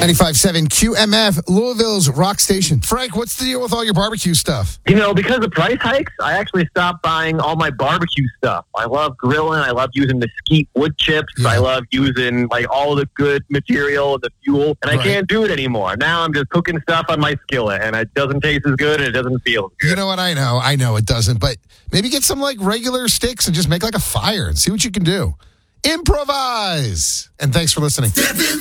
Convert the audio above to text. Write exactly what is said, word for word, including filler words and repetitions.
ninety-five point seven Q M F, Louisville's rock station. Frank, what's the deal with all your barbecue stuff? You know, because of price hikes, I actually stopped buying all my barbecue stuff. I love grilling. I love using mesquite wood chips. Yeah. I love using like all the good material, the fuel, and I Right. can't do it anymore. Now I'm just cooking stuff on my skillet, and it doesn't taste as good, and it doesn't feel as good. You know what? I know. I know it doesn't, but maybe get some like regular sticks and just make like a fire and see what you can do. Improvise. And thanks for listening.